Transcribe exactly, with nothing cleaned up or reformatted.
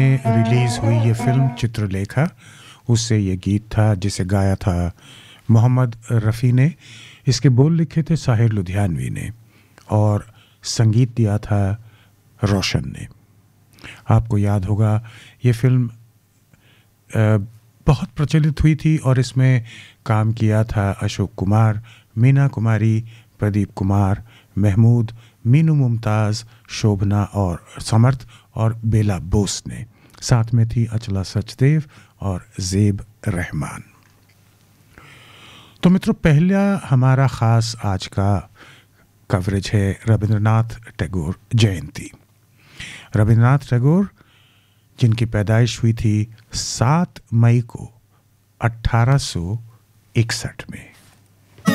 Release हुई ये film Chitralekha, उससे ये गीत था जिसे गाया था मोहम्मद रफ़ी ने। इसके बोल लिखे थे साहिर लुधियानवी ने और संगीत दिया था रोशन ने। आपको याद होगा ये फिल्म बहुत प्रचलित हुई थी और इसमें काम किया था अशोक कुमार, मीना कुमारी, प्रदीप कुमार, महमूद, मीनू मुमताज़, शोभना और समर्थ और बेला बोस ने। साथ में थी अचला सचदेव और ज़ेब रहमान। तो मित्रों, पहला हमारा ख़ास आज का कवरेज है रविंद्रनाथ टैगोर जयंती। रविंद्रनाथ टैगोर जिनकी पैदाइश हुई थी सात मई को अठारह सौ इकसठ में।